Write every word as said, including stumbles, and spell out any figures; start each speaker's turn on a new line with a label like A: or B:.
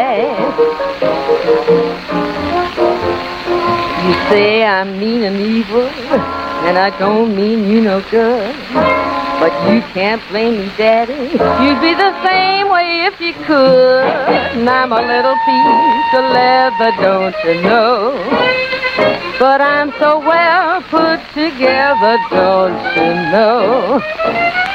A: You say I'm mean and evil, and I don't mean you no good. But you can't blame me, Daddy. You'd be the same way if you could. And I'm a little piece of leather, don't you know? But I'm so well put together, don't you know?